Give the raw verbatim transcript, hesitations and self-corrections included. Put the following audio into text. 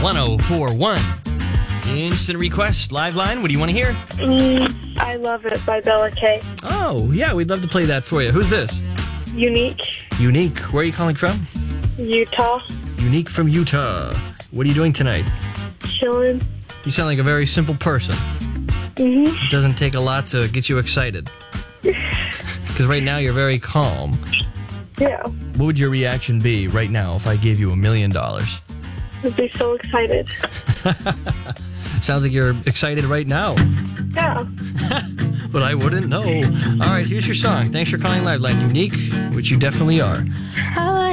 one oh four one. Instant request, live line. What do you want to hear? Mm, I Love It by Bella K. Oh, yeah, we'd love to play that for you. Who's this? Unique, Unique. Where are you calling from? Utah. Unique from Utah. What are you doing tonight? Chilling. You sound like a very simple person. Mm-hmm. It doesn't take a lot to get you excited. Because right now you're very calm. Yeah. What would your reaction be right now if I gave you a million dollars? I'd be so excited. Sounds like you're excited right now. Yeah. But I wouldn't know. All right, here's your song. Thanks for calling Liveline. Unique, which you definitely are.